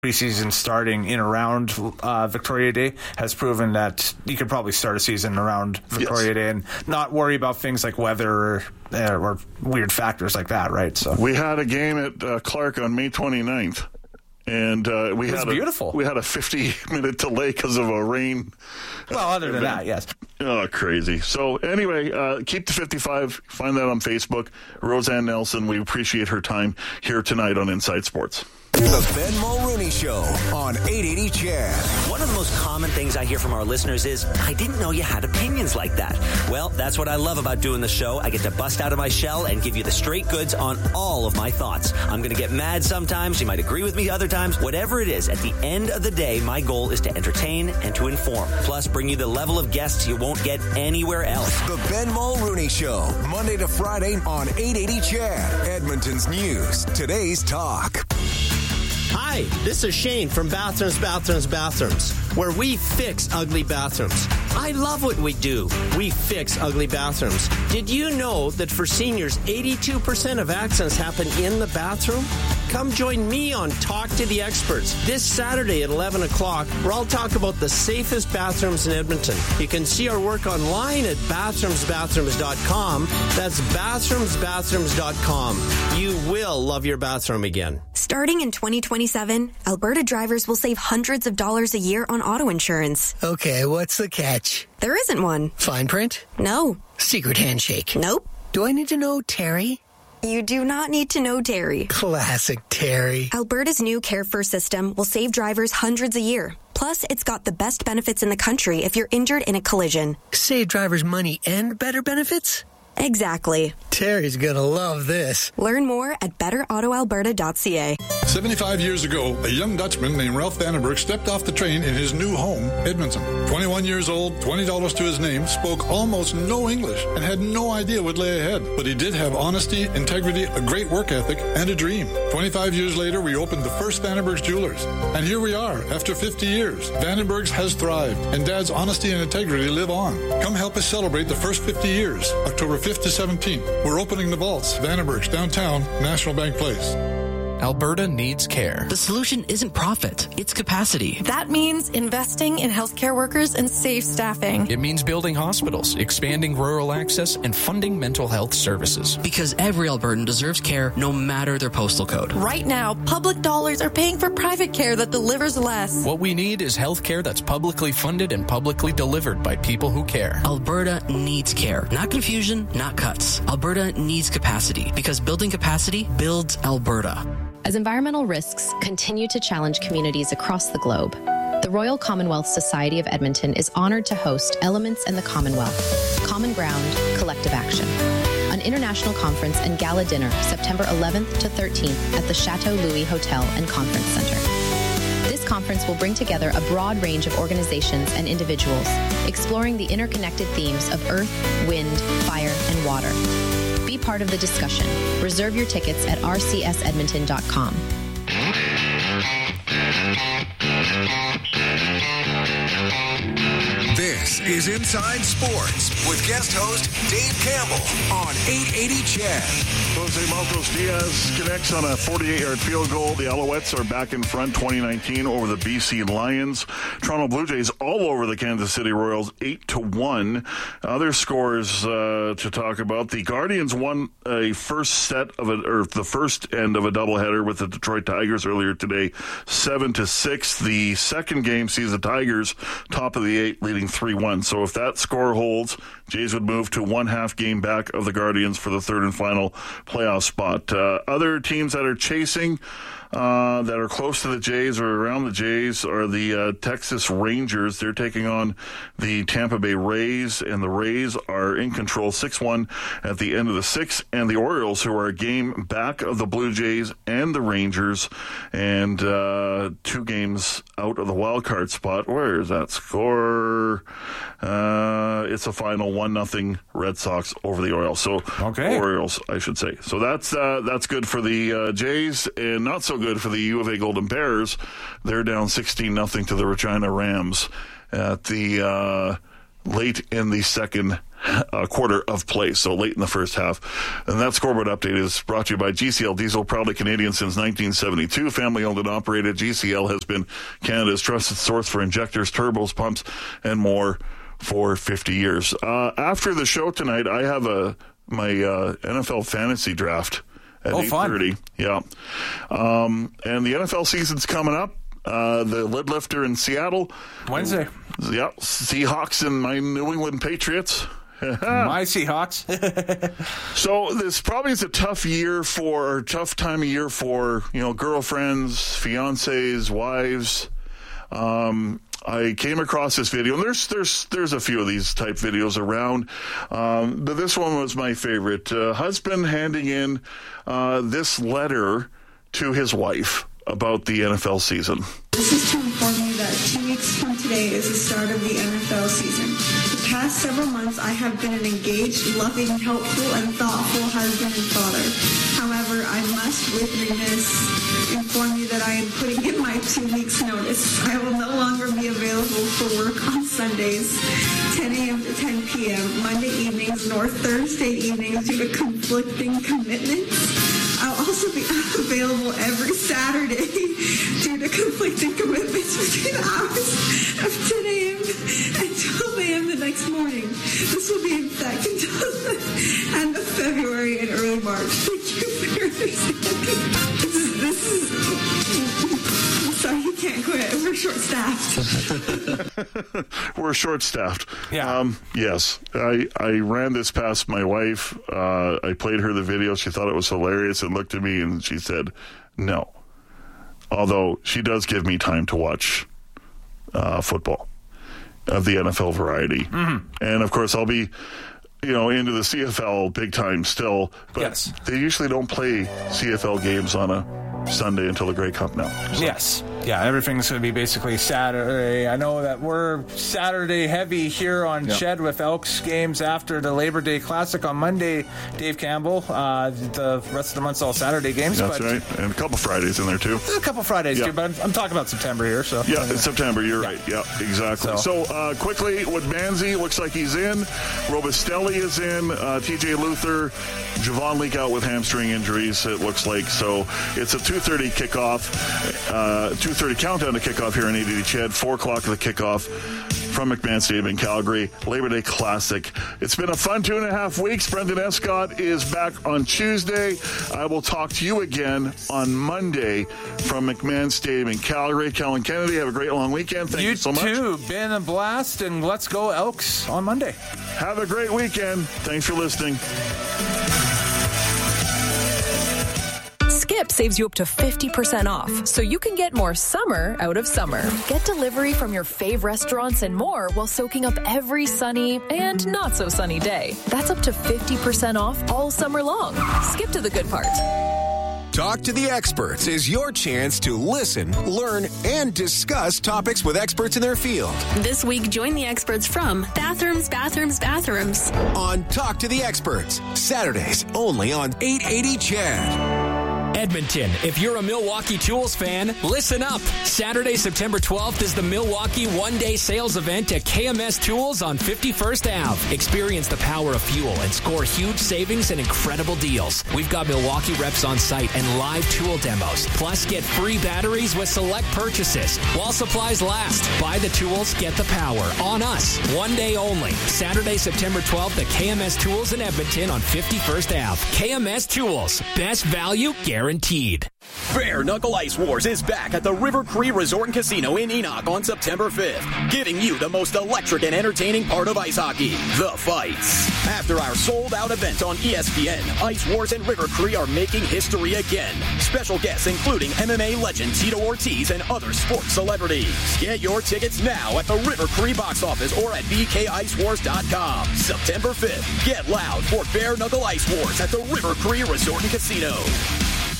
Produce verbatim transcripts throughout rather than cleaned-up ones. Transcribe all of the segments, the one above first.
preseason starting in around uh, Victoria Day has proven that you could probably start a season around Victoria yes. Day and not worry about things like weather or, uh, or weird factors like that, right? So we had a game at uh, Clark on May twenty-ninth. And uh, we it was had beautiful. A, we had a fifty minute delay because of a rain. Well, other than that, yes. Oh, crazy. So anyway, uh, keep the fifty-five. Find that on Facebook. Roseanne Nelson, we appreciate her time here tonight on Inside Sports. The Ben Mulrooney Show on eight eighty C H E D. One of the most common things I hear from our listeners is, I didn't know you had opinions like that. Well, that's what I love about doing the show. I get to bust out of my shell and give you the straight goods on all of my thoughts. I'm going to get mad sometimes. You might agree with me other times. Whatever it is, at the end of the day, my goal is to entertain and to inform. Plus, bring you the level of guests you won't get anywhere else. The Ben Mulrooney Show, Monday to Friday on eight eighty C H E D. Edmonton's news, today's talk. Hi, this is Shane from Bathrooms, Bathrooms, Bathrooms, where we fix ugly bathrooms. I love what we do. We fix ugly bathrooms. Did you know that for seniors, eighty-two percent of accidents happen in the bathroom? Come join me on Talk to the Experts this Saturday at eleven o'clock, where I'll talk about the safest bathrooms in Edmonton. You can see our work online at bathrooms bathrooms dot com. That's bathrooms bathrooms dot com. You will love your bathroom again. Starting in twenty twenty-seven, Alberta drivers will save hundreds of dollars a year on auto insurance. Okay, what's the catch? There isn't one. Fine print? No. Secret handshake? Nope. Do I need to know Terry? You do not need to know Terry. Classic Terry. Alberta's new Care First system will save drivers hundreds a year. Plus, it's got the best benefits in the country if you're injured in a collision. Save drivers money and better benefits? Exactly. Terry's gonna love this. Learn more at better auto alberta dot c a. seventy-five years ago, a young Dutchman named Ralph Vandenberg stepped off the train in his new home, Edmonton. twenty-one years old, twenty dollars to his name, spoke almost no English, and had no idea what lay ahead. But he did have honesty, integrity, a great work ethic, and a dream. twenty-five years later, we opened the first Vandenberg's Jewelers. And here we are, after fifty years. Vandenberg's has thrived, and Dad's honesty and integrity live on. Come help us celebrate the first fifty years, October fifth to seventeenth. We're opening the vaults, Vandenberg's downtown, National Bank Place. Alberta needs care. The solution isn't profit, it's capacity. That means investing in healthcare workers and safe staffing. It means building hospitals, expanding rural access, and funding mental health services. Because every Albertan deserves care no matter their postal code. Right now, public dollars are paying for private care that delivers less. What we need is health care that's publicly funded and publicly delivered by people who care. Alberta needs care. Not confusion, not cuts. Alberta needs capacity, because building capacity builds Alberta. As environmental risks continue to challenge communities across the globe, the Royal Commonwealth Society of Edmonton is honored to host Elements in the Commonwealth, Common Ground, Collective Action, an international conference and gala dinner September eleventh to thirteenth at the Chateau Louis Hotel and Conference Center. This conference will bring together a broad range of organizations and individuals, exploring the interconnected themes of earth, wind, fire, and water. Be part of the discussion. Reserve your tickets at r c s edmonton dot com. This is Inside Sports with guest host Dave Campbell on eight eighty C H E D. Jose Maltos Diaz connects on a forty-eight yard field goal. The Alouettes are back in front twenty nineteen over the B C Lions. Toronto Blue Jays all over the Kansas City Royals eight to one. Other scores uh, to talk about. The Guardians won a first set of a, or the first end of a doubleheader with the Detroit Tigers earlier today, seven to six. The second game sees the Tigers top of the eight, leading three one. So if that score holds, Jays would move to one half game back of the Guardians for the third and final playoff spot. Uh, other teams that are chasing, uh, that are close to the Jays or around the Jays are the uh, Texas Rangers. They're taking on the Tampa Bay Rays, and the Rays are in control six one at the end of the sixth. And the Orioles, who are a game back of the Blue Jays and the Rangers, and uh, two games out of the wild card spot. Where is that score? Uh, it's a final one nothing Red Sox over the Orioles. So okay. Orioles, I should say. So that's uh, that's good for the uh, Jays, and not so good for the U of A Golden Bears. They're down sixteen nothing to the Regina Rams at the uh, late in the second uh, quarter of play, so late in the first half. And that scoreboard update is brought to you by G C L Diesel, proudly Canadian since nineteen seventy-two. Family owned and operated. G C L has been Canada's trusted source for injectors, turbos, pumps, and more for fifty years. Uh, after the show tonight, I have a my uh, N F L fantasy draft at oh, eight thirty. Yeah. Um, and the N F L season's coming up. Uh, the lid lifter in Seattle. Wednesday. Yeah. Seahawks and my New England Patriots. My Seahawks. So this probably is a tough year for, or tough time of year for, you know, girlfriends, fiancés, wives. Um, I came across this video, and there's there's there's a few of these type videos around, um, but this one was my favorite. Uh, husband handing in uh, this letter to his wife about the N F L season. This is to inform you that two weeks from today is the start of the N F L season. The past several months, I have been an engaged, loving, helpful, and thoughtful husband and father. However, I must, with remiss, inform you that I am putting in my two weeks' notice. I will no longer be available for work on Sundays, ten a.m. to ten p.m., Monday evenings, nor Thursday evenings due to conflicting commitments. I'll also be unavailable every Saturday due to conflicting commitments between the hours of ten a.m. and twelve a.m. the next morning. This will be in effect until the end of February and early March. Thank you for your understanding. This is, this is, I'm sorry, you can't quit. We're short-staffed. We're short-staffed. Yeah. Um, yes. I, I ran this past my wife. Uh, I played her the video. She thought it was hilarious and looked at me and she said, no. Although she does give me time to watch uh, football of the N F L variety. Mm-hmm. And, of course, I'll be, you know, into the C F L big time still. But yes. They usually don't play C F L games on a Sunday until the Grey Cup now. So. Yes. Yeah, everything's going to be basically Saturday. I know that we're Saturday heavy here on yep. Shed with Elks games after the Labor Day Classic on Monday, Dave Campbell. Uh, the rest of the month's all Saturday games. That's but right. And a couple Fridays in there, too. A couple Fridays, yep. too, but I'm, I'm talking about September here. So Yeah, it's September. You're yeah. right. Yeah, exactly. So, so uh, quickly, with Manzi, looks like he's in. Robustelli is in. Uh, T J Luther, Javon Leak out with hamstring injuries, it looks like. So it's a two thirty kickoff, uh, two thirty countdown to kickoff here in eight eighty Ched, four o'clock of the kickoff from McMahon Stadium in Calgary, Labor Day Classic. It's been a fun two and a half weeks. Brendan Escott is back on Tuesday. I will talk to you again on Monday from McMahon Stadium in Calgary. Kellen Kennedy, have a great long weekend. Thank you, you so much. You too. Been a blast, and let's go Elks on Monday. Have a great weekend. Thanks for listening. Skip saves you up to fifty percent off, so you can get more summer out of summer. Get delivery from your fave restaurants and more while soaking up every sunny and not so sunny day. That's up to fifty percent off all summer long. Skip to the good part. Talk to the Experts is your chance to listen, learn, and discuss topics with experts in their field. This week, join the experts from Bathrooms, Bathrooms, Bathrooms. On Talk to the Experts, Saturdays only on eight eighty Ched. Edmonton, if you're a Milwaukee Tools fan, listen up. Saturday, September twelfth is the Milwaukee one-day sales event at K M S Tools on fifty-first Avenue. Experience the power of fuel and score huge savings and incredible deals. We've got Milwaukee reps on site and live tool demos. Plus, get free batteries with select purchases. While supplies last, buy the tools, get the power. On us. One day only. Saturday, September twelfth at K M S Tools in Edmonton on fifty-first Avenue. K M S Tools. Best value guaranteed. Bare Knuckle Ice Wars is back at the River Cree Resort and Casino in Enoch on September fifth, giving you the most electric and entertaining part of ice hockey, the fights. After our sold-out event on E S P N, Ice Wars and River Cree are making history again. Special guests including M M A legend Tito Ortiz and other sports celebrities. Get your tickets now at the River Cree box office or at b k ice wars dot com. September fifth, get loud for Bare Knuckle Ice Wars at the River Cree Resort and Casino.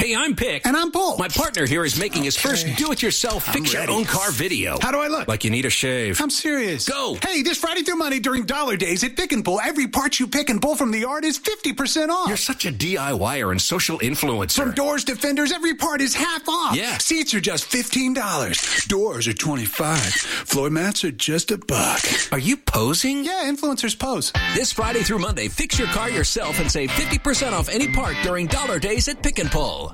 Hey, I'm Pick. And I'm Paul. My partner here is making his first do-it-yourself fix-your-own-car video. How do I look? Like you need a shave. I'm serious. Go. Hey, this Friday through Monday during Dollar Days at Pick and Pull, every part you pick and pull from the yard is fifty percent off. You're such a DIYer and social influencer. From doors to fenders, every part is half off. Yeah. Seats are just fifteen dollars. Doors are twenty-five dollars. Floor mats are just a buck. Are you posing? Yeah, influencers pose. This Friday through Monday, fix your car yourself and save fifty percent off any part during Dollar Days at Pick and Pull.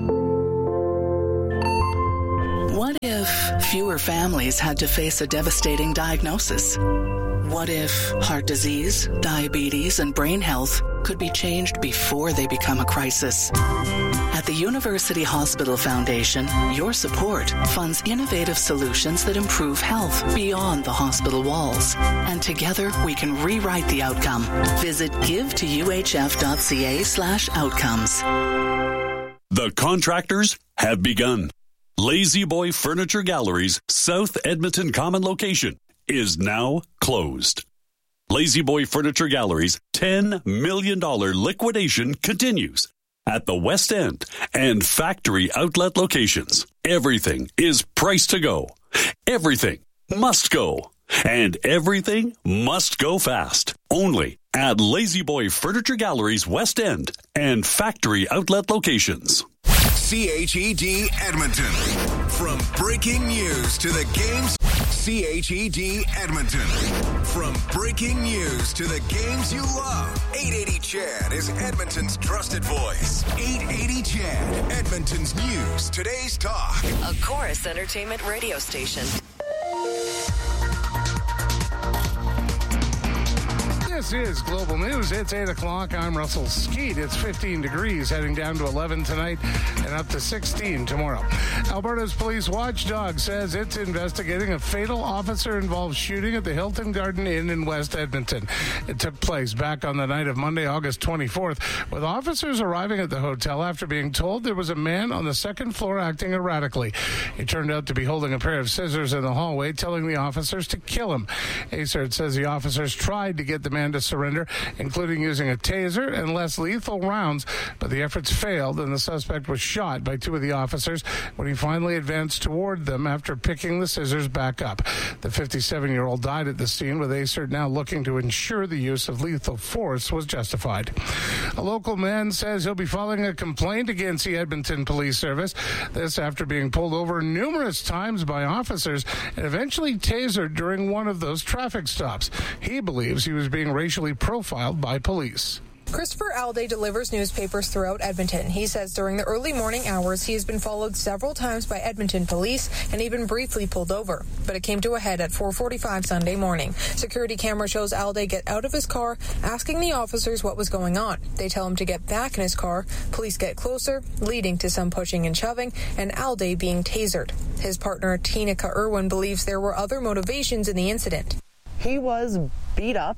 What if fewer families had to face a devastating diagnosis? What if heart disease, diabetes, and brain health could be changed before they become a crisis? At the University Hospital Foundation, your support funds innovative solutions that improve health beyond the hospital walls. And together, we can rewrite the outcome. Visit give to u h f dot c a slash outcomes. The contractors have begun. Lazy Boy Furniture Gallery's South Edmonton Common location is now closed. Lazy Boy Furniture Gallery's ten million dollars liquidation continues at the West End and factory outlet locations. Everything is priced to go. Everything must go. And everything must go fast. Only at Lazy Boy Furniture Gallery's West End and factory outlet locations. C H E D Edmonton. From breaking news to the games, C H E D Edmonton. From breaking news to the games you love, eight eighty C H E D is Edmonton's trusted voice. eight eighty C H E D, Edmonton's news, today's talk. A Chorus Entertainment radio station. This is Global News. It's eight o'clock. I'm Russell Skeet. It's fifteen degrees, heading down to eleven tonight and up to sixteen tomorrow. Alberta's police watchdog says it's investigating a fatal officer-involved shooting at the Hilton Garden Inn in West Edmonton. It took place back on the night of Monday, August twenty-fourth, with officers arriving at the hotel after being told there was a man on the second floor acting erratically. He turned out to be holding a pair of scissors in the hallway, telling the officers to kill him. A C E R T says the officers tried to get the man to surrender, including using a taser and less lethal rounds, but the efforts failed and the suspect was shot by two of the officers when he finally advanced toward them after picking the scissors back up. The fifty-seven-year-old died at the scene, with A C E R T now looking to ensure the use of lethal force was justified. A local man says he'll be filing a complaint against the Edmonton Police Service. This after being pulled over numerous times by officers and eventually tasered during one of those traffic stops. He believes he was being racially profiled by police. Christopher Alday delivers newspapers throughout Edmonton. He says during the early morning hours, he has been followed several times by Edmonton police and even briefly pulled over. But it came to a head at four forty-five Sunday morning. Security camera shows Alday get out of his car, asking the officers what was going on. They tell him to get back in his car. Police get closer, leading to some pushing and shoving, and Alday being tasered. His partner, Tinika Irwin, believes there were other motivations in the incident. He was beat up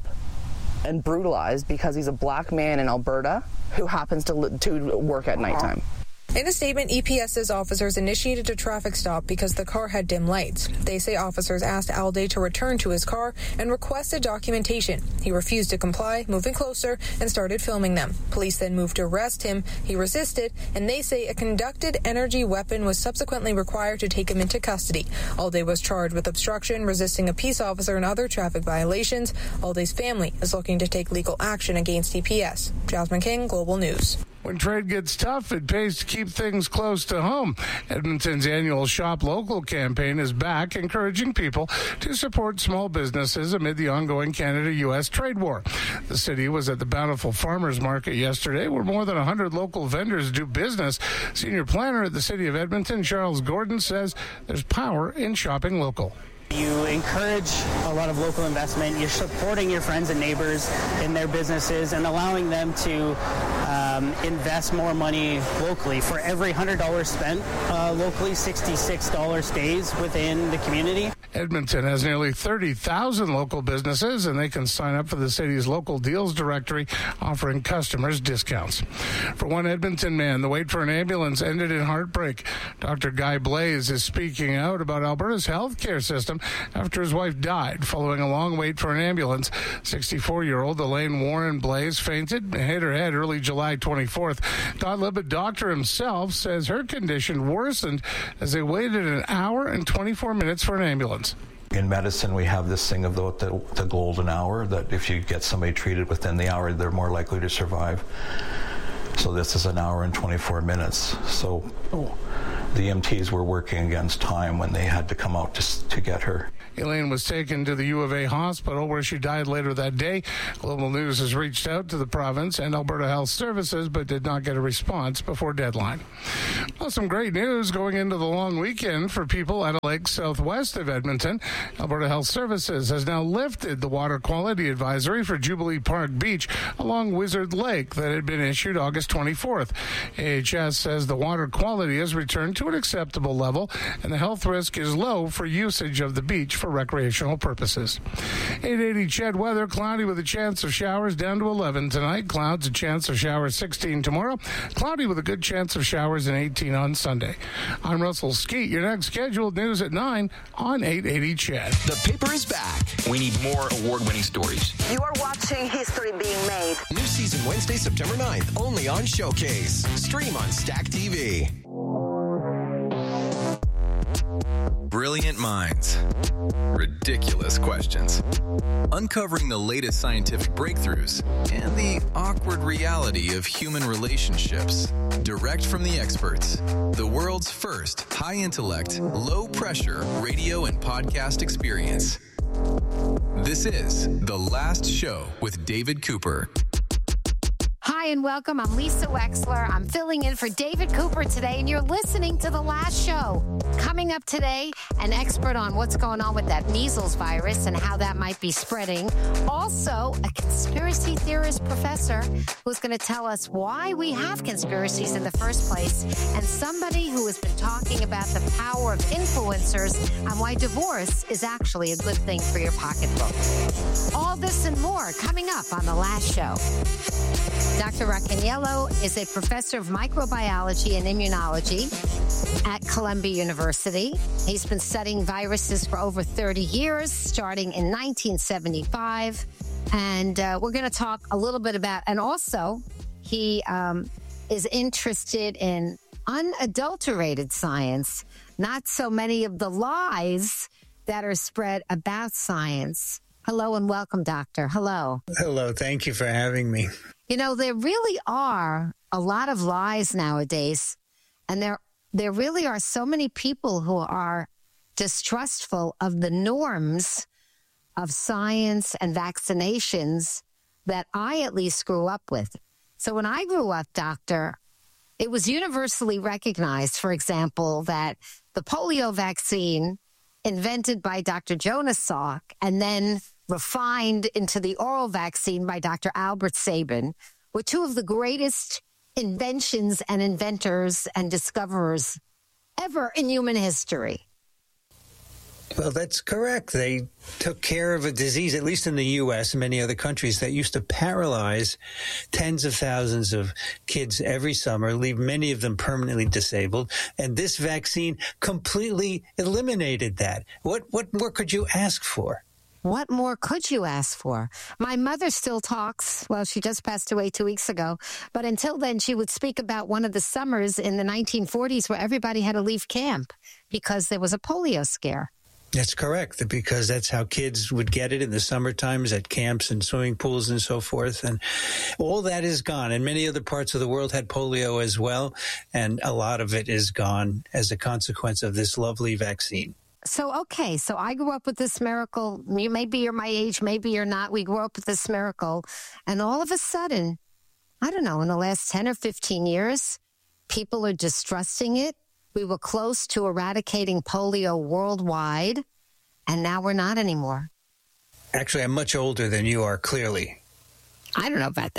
and brutalized because he's a black man in Alberta who happens to to work at nighttime. In a statement, E P S says officers initiated a traffic stop because the car had dim lights. They say officers asked Alday to return to his car and requested documentation. He refused to comply, moving closer, and started filming them. Police then moved to arrest him. He resisted, and they say a conducted energy weapon was subsequently required to take him into custody. Alday was charged with obstruction, resisting a peace officer, and other traffic violations. Alday's family is looking to take legal action against E P S. Jasmine King, Global News. When trade gets tough, it pays to keep things close to home. Edmonton's annual Shop Local campaign is back, encouraging people to support small businesses amid the ongoing Canada-U S trade war. The city was at the Bountiful Farmers Market yesterday, where more than one hundred local vendors do business. Senior planner at the City of Edmonton, Charles Gordon, says there's power in shopping local. You encourage a lot of local investment. You're supporting your friends and neighbors in their businesses and allowing them to um, invest more money locally. For every one hundred dollars spent uh, locally, sixty-six dollars stays within the community. Edmonton has nearly thirty thousand local businesses, and they can sign up for the city's local deals directory, offering customers discounts. For one Edmonton man, the wait for an ambulance ended in heartbreak. Doctor Guy Blaze is speaking out about Alberta's healthcare system after his wife died following a long wait for an ambulance. sixty-four-year-old Elaine Warren Blaze fainted and hit her head early July twenty-fourth. Don Libet, doctor himself, says her condition worsened as they waited an hour and twenty-four minutes for an ambulance. In medicine, we have this thing about the, the golden hour, that if you get somebody treated within the hour, they're more likely to survive. So this is an hour and twenty-four minutes. So oh, the E M Ts were working against time when they had to come out to, to get her. Elaine was taken to the U of A hospital where she died later that day. Global News has reached out to the province and Alberta Health Services but did not get a response before deadline. Well, some great news going into the long weekend for people at a lake southwest of Edmonton. Alberta Health Services has now lifted the water quality advisory for Jubilee Park Beach along Wizard Lake that had been issued August twenty-fourth. A H S says the water quality has returned to an acceptable level and the health risk is low for usage of the beach for recreational purposes. eight eighty C H E D weather, cloudy with a chance of showers down to eleven tonight. Clouds, a chance of showers sixteen tomorrow. Cloudy with a good chance of showers and eighteen on Sunday. I'm Russell Skeet. Your next scheduled news at nine on eight eighty C H E D. The paper is back. We need more award-winning stories. You are watching history being made. New season Wednesday, September ninth, only on Showcase. Stream on Stack T V. Brilliant minds. Ridiculous questions. Uncovering the latest scientific breakthroughs and the awkward reality of human relationships. Direct from the experts. The world's first high-intellect, low-pressure radio and podcast experience. This is The Last Show with David Cooper. Hi and welcome. I'm Lisa Wexler. I'm filling in for David Cooper today, and you're listening to The Last Show. Coming up today, an expert on what's going on with that measles virus and how that might be spreading. Also, a conspiracy theorist professor who's going to tell us why we have conspiracies in the first place, and somebody who has been talking about the power of influencers and why divorce is actually a good thing for your pocketbook. All this and more coming up on The Last Show. Doctor Racaniello is a professor of microbiology and immunology at Columbia University. He's been studying viruses for over thirty years, starting in nineteen seventy-five. And uh, we're going to talk a little bit about, and also he um, is interested in unadulterated science, not so many of the lies that are spread about science. Hello and welcome, Doctor. Hello. Hello. Thank you for having me. You know, there really are a lot of lies nowadays, and there there really are so many people who are distrustful of the norms of science and vaccinations that I at least grew up with. So when I grew up, Doctor, it was universally recognized, for example, that the polio vaccine invented by Doctor Jonas Salk and then refined into the oral vaccine by Doctor Albert Sabin were two of the greatest inventions and inventors and discoverers ever in human history. Well, that's correct. They took care of a disease, at least in the U S and many other countries, that used to paralyze tens of thousands of kids every summer, leave many of them permanently disabled. And this vaccine completely eliminated that. What, what more could you ask for? What more could you ask for? My mother still talks. Well, she just passed away two weeks ago. But until then, she would speak about one of the summers in the nineteen forties where everybody had to leave camp because there was a polio scare. That's correct, because that's how kids would get it in the summer times at camps and swimming pools and so forth. And all that is gone. And many other parts of the world had polio as well. And a lot of it is gone as a consequence of this lovely vaccine. So, okay, so I grew up with this miracle. You maybe you're my age, maybe you're not. We grew up with this miracle. And all of a sudden, I don't know, in the last ten or fifteen years, people are distrusting it. We were close to eradicating polio worldwide, and now we're not anymore. Actually, I'm much older than you are, clearly. I don't know about that.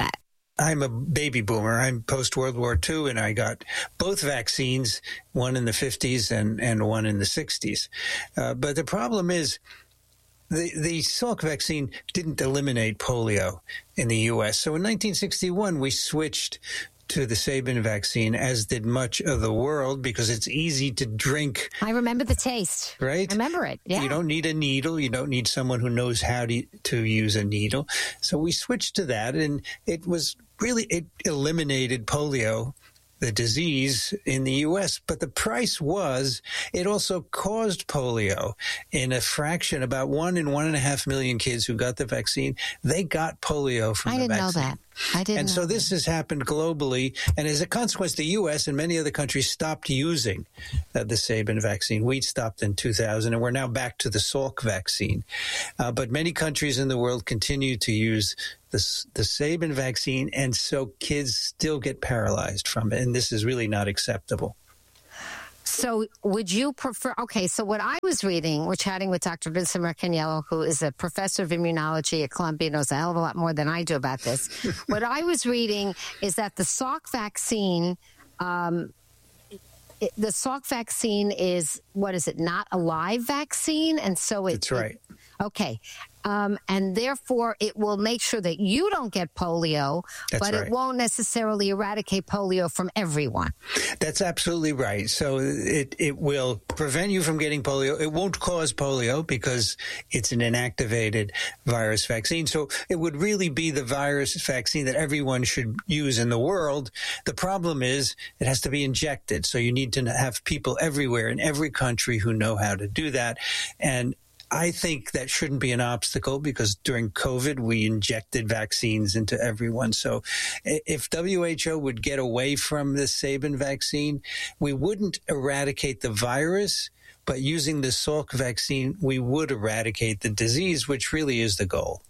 I'm a baby boomer. I'm post-World War Two, and I got both vaccines, one in the fifties and, and one in the sixties. Uh, but the problem is the, the Salk vaccine didn't eliminate polio in the U S. So in nineteen sixty-one, we switched to the Sabin vaccine, as did much of the world, because it's easy to drink. I remember the taste. Right? I remember it, yeah. You don't need a needle. You don't need someone who knows how to, to use a needle. So we switched to that, and it was really, it eliminated polio, the disease, in the U S. But the price was, it also caused polio in a fraction. About one in one and a half million kids who got the vaccine, they got polio from I the didn't vaccine. know that. I didn't And know so this that. has happened globally. And as a consequence, the U S and many other countries stopped using uh, the Sabin vaccine. We stopped in two thousand, and we're now back to the Salk vaccine. Uh, but many countries in the world continue to use the, the Sabin vaccine, and so kids still get paralyzed from it. And this is really not acceptable. So would you prefer, okay, so what I was reading, we're chatting with Doctor Vincent Marcaniello, who is a professor of immunology at Columbia, knows a hell of a lot more than I do about this. What I was reading is that the Salk vaccine, um, it, the Salk vaccine is, what is it, not a live vaccine? And so it, That's right. It, okay. Um, and therefore, it will make sure that you don't get polio, That's but right. it won't necessarily eradicate polio from everyone. That's absolutely right. So it, it will prevent you from getting polio. It won't cause polio because it's an inactivated virus vaccine. So it would really be the virus vaccine that everyone should use in the world. The problem is it has to be injected. So you need to have people everywhere in every country who know how to do that. And I think that shouldn't be an obstacle, because during COVID, we injected vaccines into everyone. So if W H O would get away from the Sabin vaccine, we wouldn't eradicate the virus, but using the Salk vaccine, we would eradicate the disease, which really is the goal.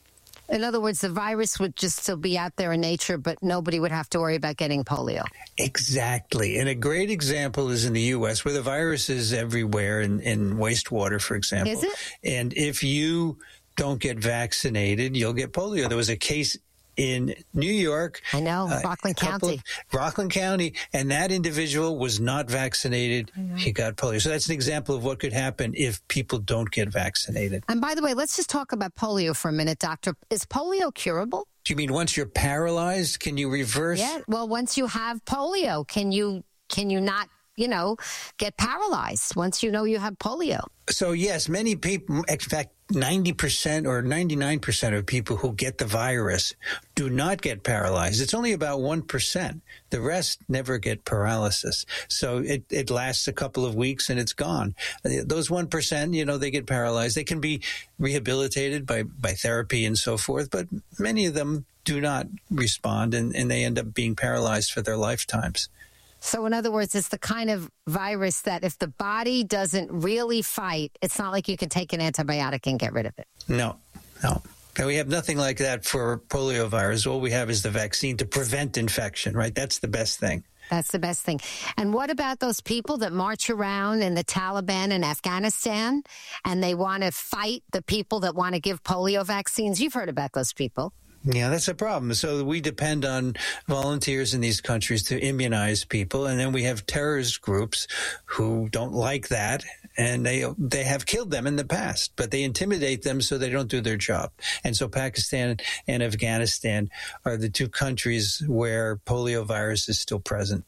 In other words, the virus would just still be out there in nature, but nobody would have to worry about getting polio. Exactly. And a great example is in the U S, where the virus is everywhere in, in wastewater, for example. Is it? And if you don't get vaccinated, you'll get polio. There was a case in New York. I know, uh, Rockland County. Of, Rockland County, and that individual was not vaccinated. He got polio. So that's an example of what could happen if people don't get vaccinated. And by the way, let's just talk about polio for a minute, Doctor. Is polio curable? Do you mean once you're paralyzed, can you reverse? Yeah. Well, once you have polio, can you can you not, you know, get paralyzed once you know you have polio? So, yes, many people, in fact, ninety percent or ninety-nine percent of people who get the virus do not get paralyzed. It's only about one percent. The rest never get paralysis. So it, it lasts a couple of weeks and it's gone. Those one percent, you know, they get paralyzed. They can be rehabilitated by, by therapy and so forth, but many of them do not respond, and, and they end up being paralyzed for their lifetimes. So in other words, it's the kind of virus that if the body doesn't really fight, it's not like you can take an antibiotic and get rid of it. No, no. And we have nothing like that for poliovirus. All we have is the vaccine to prevent infection, right? That's the best thing. That's the best thing. And what about those people that march around in the Taliban in Afghanistan and they want to fight the people that want to give polio vaccines? You've heard about those people. Yeah, that's a problem. So we depend on volunteers in these countries to immunize people, and then we have terrorist groups who don't like that, and they they have killed them in the past, but they intimidate them so they don't do their job. And so Pakistan and Afghanistan are the two countries where polio virus is still present.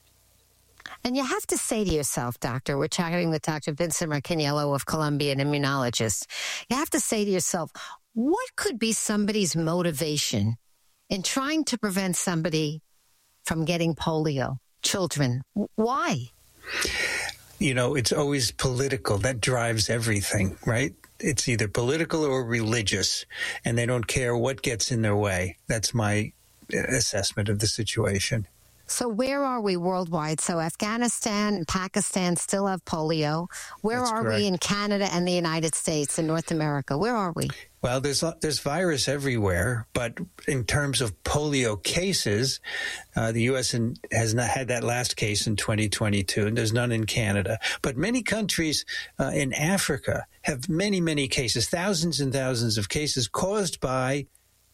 And you have to say to yourself, Doctor, we're chatting with Doctor Vincent Marcaniello of Columbia, an immunologist. You have to say to yourself, what could be somebody's motivation in trying to prevent somebody from getting polio? Children. Why? You know, it's always political. That drives everything, right? It's either political or religious, and they don't care what gets in their way. That's my assessment of the situation. So where are we worldwide? So Afghanistan and Pakistan still have polio. Where That's are correct. we in Canada and the United States and North America? Where are we? Well, there's there's virus everywhere, but in terms of polio cases, uh, the U S in, has not had that last case in twenty twenty-two, and there's none in Canada. But many countries uh, in Africa have many, many cases, thousands and thousands of cases caused by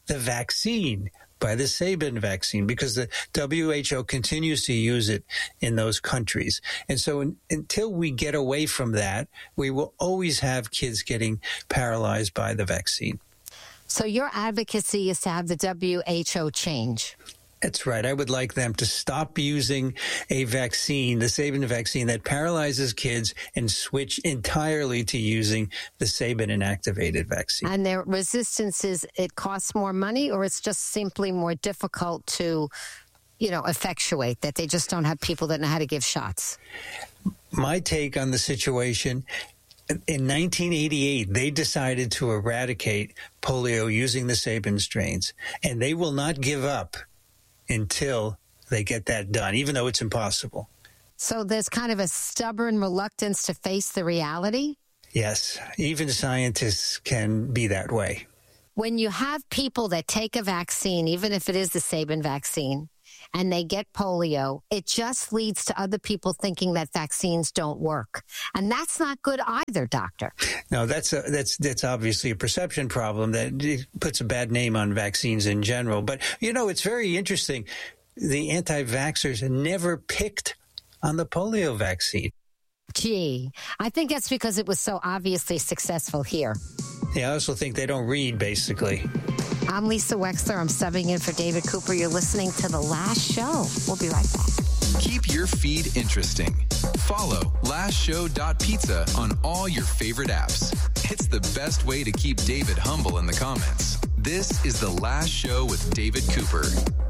the vaccine, by the Sabin vaccine, because the W H O continues to use it in those countries. And so in, until we get away from that, we will always have kids getting paralyzed by the vaccine. So your advocacy is to have the W H O change. That's right. I would like them to stop using a vaccine, the Sabin vaccine, that paralyzes kids and switch entirely to using the Sabin inactivated vaccine. And their resistance is it costs more money, or it's just simply more difficult to, you know, effectuate, that they just don't have people that know how to give shots? My take on the situation, in nineteen eighty-eight, they decided to eradicate polio using the Sabin strains, and they will not give up until they get that done, even though it's impossible. So there's kind of a stubborn reluctance to face the reality? Yes, even scientists can be that way. When you have people that take a vaccine, even if it is the Sabin vaccine, and they get polio, it just leads to other people thinking that vaccines don't work. And that's not good either, doctor. No, that's a, that's that's obviously a perception problem that it puts a bad name on vaccines in general. But, you know, it's very interesting. The anti-vaxxers never picked on the polio vaccine. Gee, I think that's because it was so obviously successful here. Yeah, I also think they don't read, basically. I'm Lisa Wexler. I'm subbing in for David Cooper. You're listening to The Last Show. We'll be right back. Keep your feed interesting. Follow last show dot pizza on all your favorite apps. It's the best way to keep David humble in the comments. This is The Last Show with David Cooper.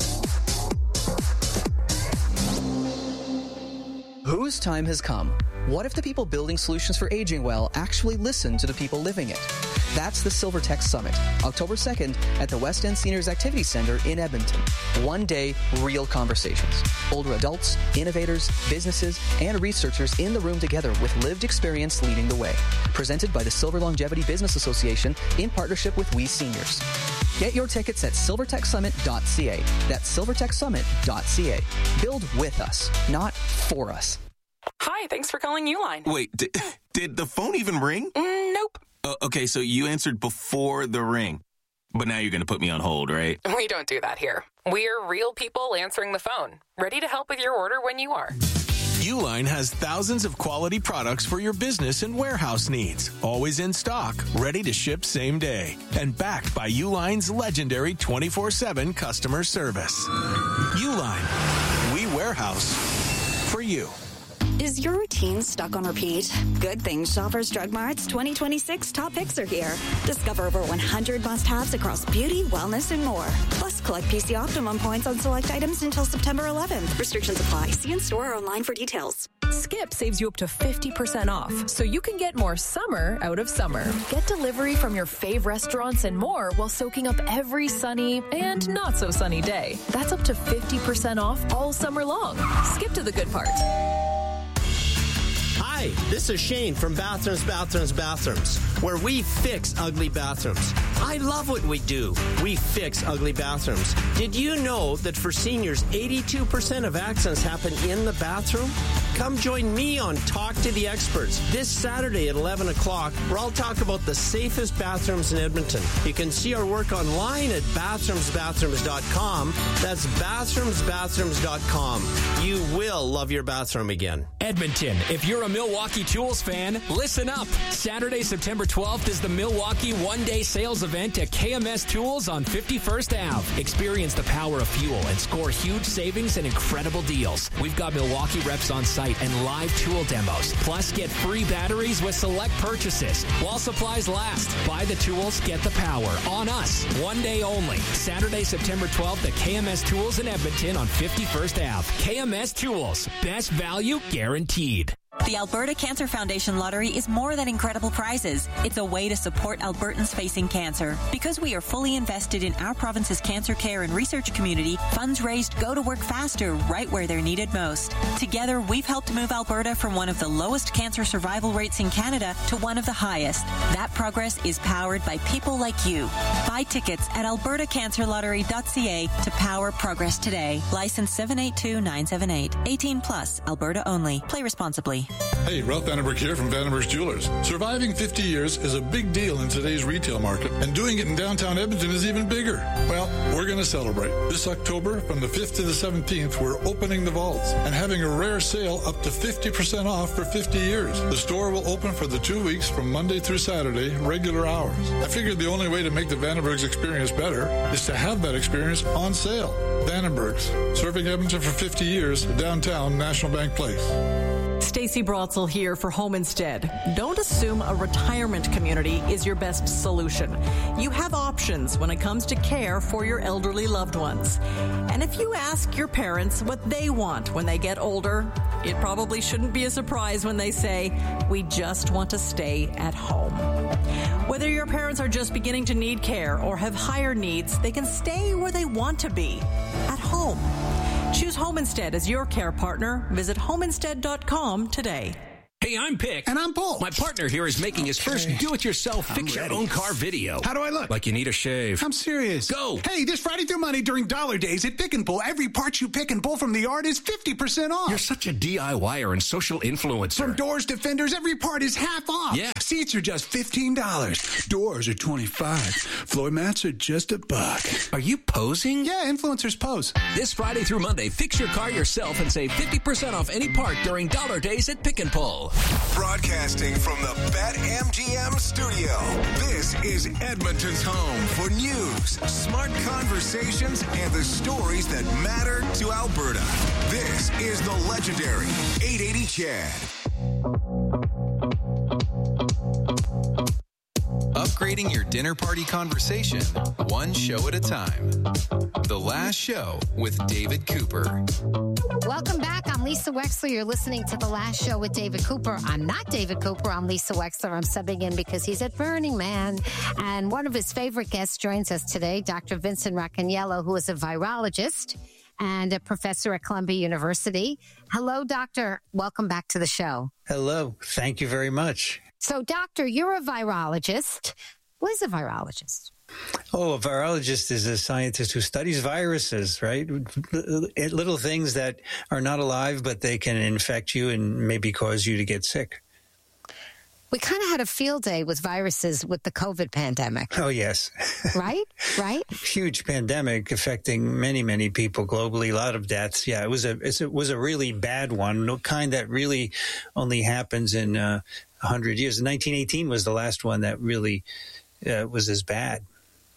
Whose time has come? What if the people building solutions for aging well actually listen to the people living it? That's the SilverTech Summit, October second at the West End Seniors Activity Center in Edmonton. One day, real conversations. Older adults, innovators, businesses, and researchers in the room together with lived experience leading the way. Presented by the Silver Longevity Business Association in partnership with We Seniors. Get your tickets at silver tech summit dot c a. That's silver tech summit dot c a. Build with us, not for us. Hi, thanks for calling Uline. Wait, did, did the phone even ring? Mm, nope. Uh, okay, so you answered before the ring. But now you're going to put me on hold, right? We don't do that here. We're real people answering the phone, ready to help with your order when you are. Uline has thousands of quality products for your business and warehouse needs. Always in stock, ready to ship same day. And backed by Uline's legendary twenty-four seven customer service. Uline, we warehouse for you. Is your routine stuck on repeat? Good thing Shoppers Drug Mart's twenty twenty-six top picks are here. Discover over one hundred must-haves across beauty, wellness, and more. Plus, collect P C Optimum points on select items until September eleventh. Restrictions apply. See in store or online for details. Skip saves you up to fifty percent off, so you can get more summer out of summer. Get delivery from your fave restaurants and more while soaking up every sunny and not so sunny day. That's up to fifty percent off all summer long. Skip to the good part. Hi, this is Shane from Bathrooms, Bathrooms, Bathrooms, where we fix ugly bathrooms. I love what we do. We fix ugly bathrooms. Did you know that for seniors, eighty-two percent of accidents happen in the bathroom? Come join me on Talk to the Experts this Saturday at eleven o'clock, where I'll talk about the safest bathrooms in Edmonton. You can see our work online at bathrooms bathrooms dot com. That's bathrooms bathrooms dot com. You will love your bathroom again. Edmonton, if you're a Milwaukee Tools fan, listen up. Saturday, September twelfth is the Milwaukee one-day sales event at K M S Tools on fifty-first Avenue. Experience the power of fuel and score huge savings and incredible deals. We've got Milwaukee reps on site and live tool demos. Plus, get free batteries with select purchases. While supplies last, buy the tools, get the power. On us. One day only. Saturday, September twelfth at K M S Tools in Edmonton on fifty-first Avenue. K M S Tools. Best value guaranteed. The Alberta Cancer Foundation Lottery is more than incredible prizes. It's a way to support Albertans facing cancer. Because we are fully invested in our province's cancer care and research community, funds raised go to work faster right where they're needed most. Together, we've helped move Alberta from one of the lowest cancer survival rates in Canada to one of the highest. That progress is powered by people like you. Buy tickets at alberta cancer lottery dot c a to power progress today. License seven eight two nine seven eight. eighteen plus, Alberta only. Play responsibly. Hey, Ralph Vandenberg here from Vandenberg's Jewelers. Surviving fifty years is a big deal in today's retail market, and doing it in downtown Edmonton is even bigger. Well, we're going to celebrate. This October, from the fifth to the seventeenth, we're opening the vaults and having a rare sale up to fifty percent off for fifty years. The store will open for the two weeks from Monday through Saturday, regular hours. I figured the only way to make the Vandenberg's experience better is to have that experience on sale. Vandenberg's, serving Edmonton for fifty years, downtown National Bank Place. Stacey Brotzel here for Home Instead. Don't assume a retirement community is your best solution. You have options when it comes to care for your elderly loved ones. And if you ask your parents what they want when they get older, it probably shouldn't be a surprise when they say, we just want to stay at home. Whether your parents are just beginning to need care or have higher needs, they can stay where they want to be, at home. Choose Home Instead as your care partner. Visit home instead dot com today. Hey, I'm Pick. And I'm Paul. My partner here is making his Okay. first do-it-yourself I'm fix ready. your own car video. How do I look? Like you need a shave. I'm serious. Go. Hey, this Friday through Monday during Dollar Days at Pick and Pull, every part you pick and pull from the yard is fifty percent off. You're such a DIYer and social influencer. From doors to fenders, every part is half off. Yeah. Seats are just fifteen dollars. Doors are twenty-five dollars. Floor mats are just a buck. Are you posing? Yeah, influencers pose. This Friday through Monday, fix your car yourself and save fifty percent off any part during Dollar Days at Pick and Pull. Broadcasting from the BetMGM studio, this is Edmonton's home for news, smart conversations, and the stories that matter to Alberta. This is the legendary eight eighty Chad. Upgrading your dinner party conversation, one show at a time. The Last Show with David Cooper. Welcome back. I'm Lisa Wexler. You're listening to The Last Show with David Cooper. I'm not David Cooper. I'm Lisa Wexler. I'm subbing in because he's at Burning Man. And one of his favorite guests joins us today, Doctor Vincent Racaniello, who is a virologist and a professor at Columbia University. Hello, doctor. Welcome back to the show. Hello. Thank you very much. So, doctor, you're a virologist. What is a virologist? Oh, a virologist is a scientist who studies viruses, right? Little things that are not alive, but they can infect you and maybe cause you to get sick. We kind of had a field day with viruses with the COVID pandemic. Oh, yes. Right? Right? Huge pandemic affecting many, many people globally, a lot of deaths. Yeah, it was a it was a really bad one, no kind that really only happens in uh, one hundred years. nineteen eighteen was the last one that really uh, was as bad.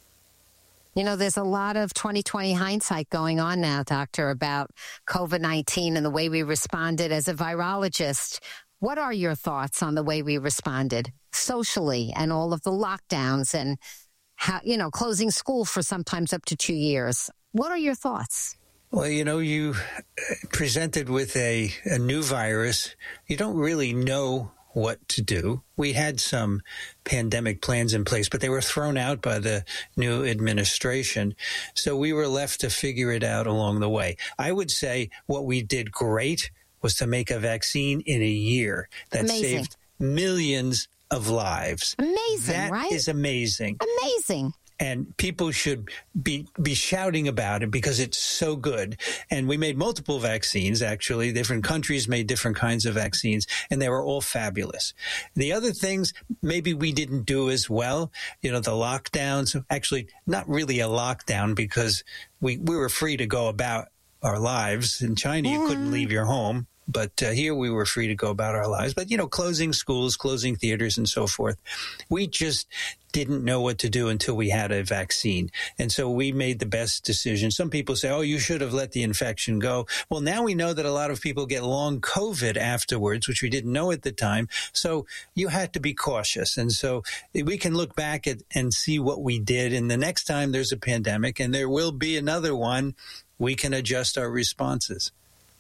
You know, there's a lot of twenty twenty hindsight going on now, doctor, about COVID nineteen and the way we responded as a virologist. What are your thoughts on the way we responded socially and all of the lockdowns and how, you know, closing school for sometimes up to two years? What are your thoughts? Well, you know, you presented with a, a new virus. You don't really know what to do. We had some pandemic plans in place, but they were thrown out by the new administration. So we were left to figure it out along the way. I would say what we did great was to make a vaccine in a year that Amazing. saved millions of lives. Amazing, That right? is amazing. Amazing. And people should be be shouting about it because it's so good. And we made multiple vaccines, actually. Different countries made different kinds of vaccines, and they were all fabulous. The other things maybe we didn't do as well. You know, the lockdowns, actually not really a lockdown because we, we were free to go about our lives. In China, you couldn't leave your home. But uh, here we were free to go about our lives. But, you know, closing schools, closing theaters and so forth. We just didn't know what to do until we had a vaccine. And so we made the best decision. Some people say, oh, you should have let the infection go. Well, now we know that a lot of people get long COVID afterwards, which we didn't know at the time. So you had to be cautious. And so we can look back at and see what we did. And the next time there's a pandemic, and there will be another one, we can adjust our responses.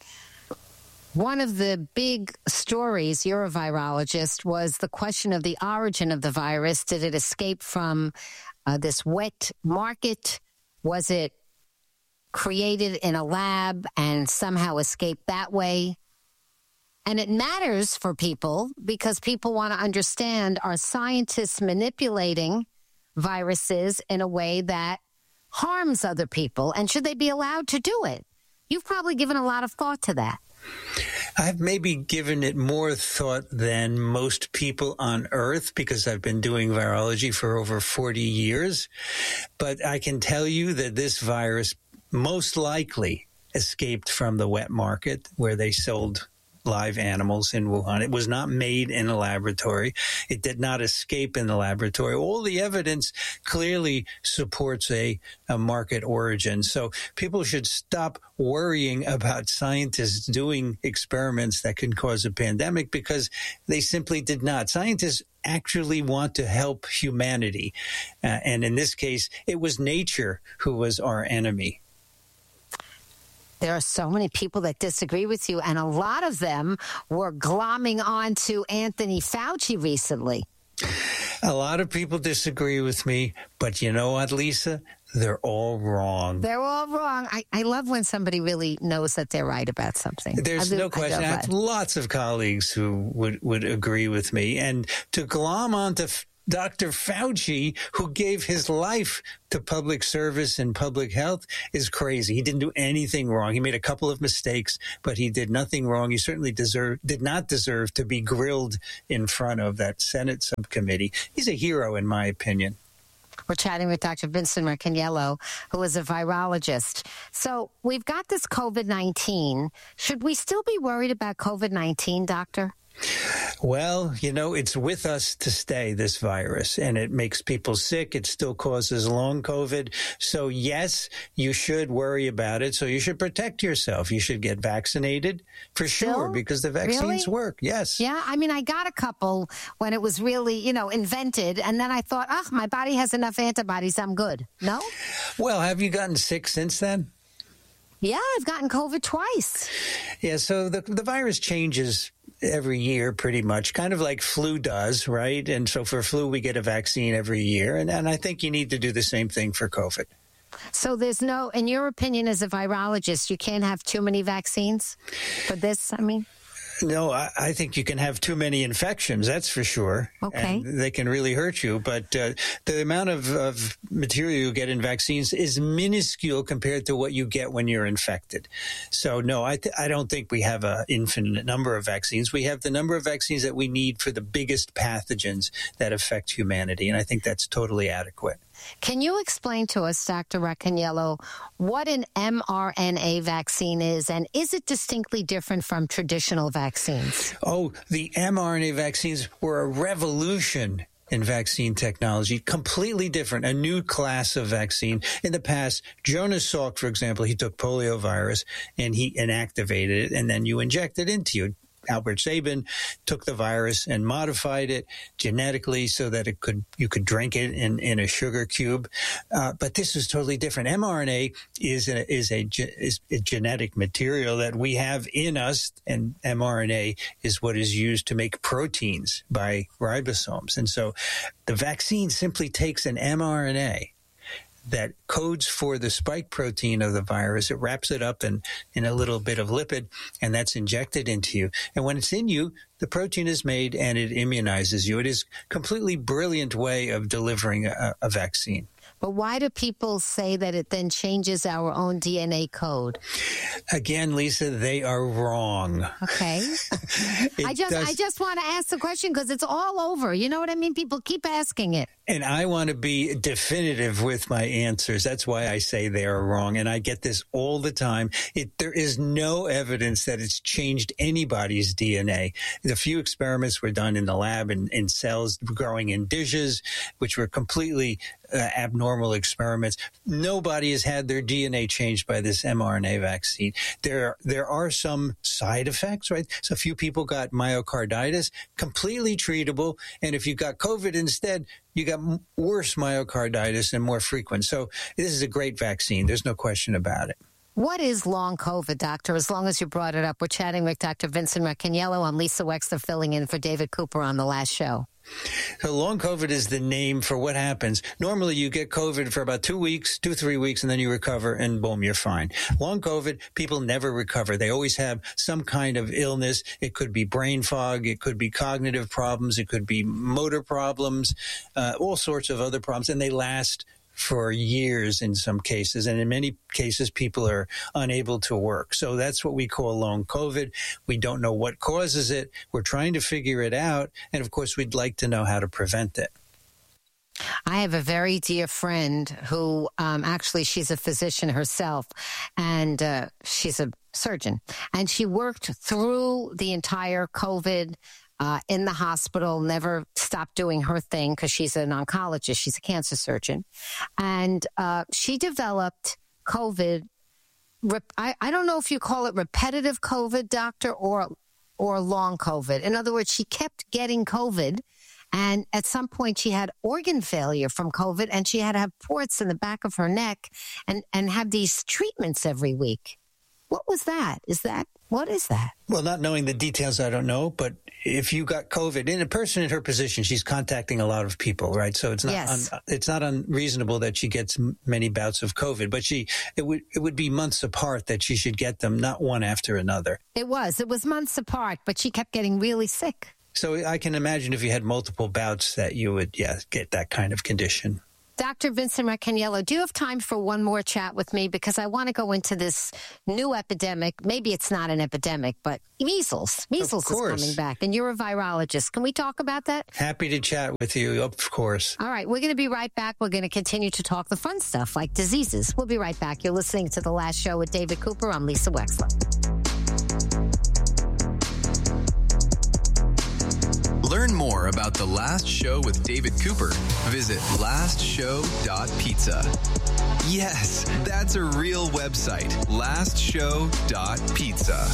One of the big stories, you're a virologist, was the question of the origin of the virus. Did it escape from uh, this wet market? Was it created in a lab and somehow escaped that way? And it matters for people because people want to understand, are scientists manipulating viruses in a way that harms other people? And should they be allowed to do it? You've probably given a lot of thought to that. I've maybe given it more thought than most people on Earth because I've been doing virology for over forty years. But I can tell you that this virus most likely escaped from the wet market where they sold live animals in Wuhan. It was not made in a laboratory. It did not escape in the laboratory. All the evidence clearly supports a, a market origin. So people should stop worrying about scientists doing experiments that can cause a pandemic because they simply did not. Scientists actually want to help humanity. Uh, and in this case, it was nature who was our enemy. There are so many people that disagree with you, and a lot of them were glomming on to Anthony Fauci recently. A lot of people disagree with me, but you know what, Lisa? They're all wrong. They're all wrong. I, I love when somebody really knows that they're right about something. There's I no do, question. I, I have lots of colleagues who would, would agree with me. And to glom onto F- Doctor Fauci, who gave his life to public service and public health, is crazy. He didn't do anything wrong. He made a couple of mistakes, but he did nothing wrong. He certainly deserve, did not deserve to be grilled in front of that Senate subcommittee. He's a hero, in my opinion. We're chatting with Doctor Vincent Racaniello, who is a virologist. So we've got this COVID nineteen. Should we still be worried about COVID nineteen, doctor? Well, you know, it's with us to stay, this virus, and it makes people sick. It still causes long COVID. So, yes, you should worry about it. So you should protect yourself. You should get vaccinated for sure Still? because the vaccines Really? work. Yes. Yeah, I mean, I got a couple when it was really, you know, invented, and then I thought, oh, my body has enough antibodies, I'm good. No? Well, have you gotten sick since then? Yeah, I've gotten COVID twice. Yeah, so the the virus changes every year pretty much, kind of like flu does, right? And so for flu, we get a vaccine every year. And, and I think you need to do the same thing for COVID. So there's no, in your opinion as a virologist, you can't have too many vaccines for this, I mean? No, I, I think you can have too many infections, that's for sure. Okay. And they can really hurt you. But uh, the amount of, of material you get in vaccines is minuscule compared to what you get when you're infected. So, no, I, th- I don't think we have an infinite number of vaccines. We have the number of vaccines that we need for the biggest pathogens that affect humanity. And I think that's totally adequate. Can you explain to us, Doctor Racaniello, what an mRNA vaccine is, and is it distinctly different from traditional vaccines? Oh, the mRNA vaccines were a revolution in vaccine technology, completely different, a new class of vaccine. In the past, Jonas Salk, for example, he took poliovirus and he inactivated it, and then you inject it into you. Albert Sabin took the virus and modified it genetically so that it could you could drink it in, in a sugar cube. Uh, but this is totally different. mRNA is a, is a is a genetic material that we have in us, and mRNA is what is used to make proteins by ribosomes. And so the vaccine simply takes an mRNA that codes for the spike protein of the virus. It wraps it up in, in a little bit of lipid, and that's injected into you. And when it's in you, the protein is made and it immunizes you. It is a completely brilliant way of delivering a, a vaccine. But why do people say that it then changes our own D N A code? Again, Lisa, they are wrong. Okay. I just does, I just want to ask the question because it's all over. You know what I mean? People keep asking it. And I want to be definitive with my answers. That's why I say they are wrong. And I get this all the time. It, there is no evidence that it's changed anybody's D N A. The few experiments were done in the lab in, in cells growing in dishes, which were completely uh, abnormal experiments. Nobody has had their D N A changed by this mRNA vaccine. There, there are some side effects, right? So a few people got myocarditis, completely treatable. And if you got COVID instead, you got worse myocarditis and more frequent. So this is a great vaccine. There's no question about it. What is long COVID, doctor? As long as you brought it up, we're chatting with Doctor Vincent Racaniello. I'm Lisa Wexler filling in for David Cooper on the last show. So long COVID is the name for what happens. Normally you get COVID for about two weeks, two, three weeks, and then you recover and boom, you're fine. Long COVID, people never recover. They always have some kind of illness. It could be brain fog. It could be cognitive problems. It could be motor problems, uh, all sorts of other problems. And they last for years in some cases. And in many cases, people are unable to work. So that's what we call long COVID. We don't know what causes it. We're trying to figure it out. And of course, we'd like to know how to prevent it. I have a very dear friend who um, actually she's a physician herself, and uh, she's a surgeon. And she worked through the entire COVID uh, in the hospital, never stopped doing her thing because she's an oncologist. She's a cancer surgeon. And uh, she developed COVID. Rep- I, I don't know if you call it repetitive COVID, doctor, or or long COVID. In other words, she kept getting COVID. And at some point, she had organ failure from COVID, and she had to have ports in the back of her neck and, and have these treatments every week. What was that? Is that, what is that? Well, not knowing the details, I don't know. But if you got COVID, in a person in her position, she's contacting a lot of people, right? So it's not Yes. un, it's not unreasonable that she gets m- many bouts of COVID. But she it would it would be months apart that she should get them, not one after another. It was. It was months apart, but she kept getting really sick. So I can imagine if you had multiple bouts that you would, yeah, get that kind of condition. Doctor Vincent Racaniello, do you have time for one more chat with me? Because I want to go into this new epidemic. Maybe it's not an epidemic, but measles. Measles is coming back. And you're a virologist. Can we talk about that? Happy to chat with you, of course. All right. We're going to be right back. We're going to continue to talk the fun stuff like diseases. We'll be right back. You're listening to The Last Show with David Cooper. I'm Lisa Wexler. Learn more about The Last Show with David Cooper. Visit last show dot pizza. Yes, that's a real website. last show dot pizza.